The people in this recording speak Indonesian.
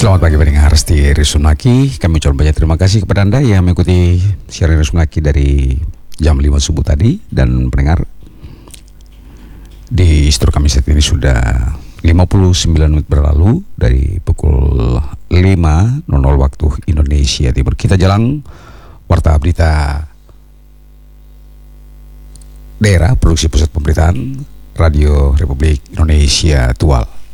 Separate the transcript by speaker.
Speaker 1: Selamat pagi pendengar setia Sunaki. Kami ucapkan banyak terima kasih kepada Anda yang mengikuti siaran Sunaki dari jam 5 subuh tadi. Dan pendengar, di studio kami saat ini sudah 59 menit berlalu dari pukul 5.00 waktu Indonesia Timur. Kita jalan Warta Berita Daerah Produksi Pusat Pemberitaan Radio Republik Indonesia Tual.